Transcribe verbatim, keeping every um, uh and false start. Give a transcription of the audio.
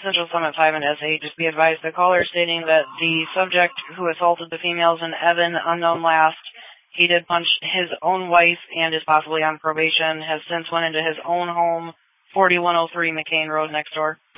Central Summit five and S eight. Just be advised, the caller stating that the subject who assaulted the females in Evan, unknown last, he did punch his own wife and is possibly on probation, has since went into his own home, forty-one oh three McCain Road next door.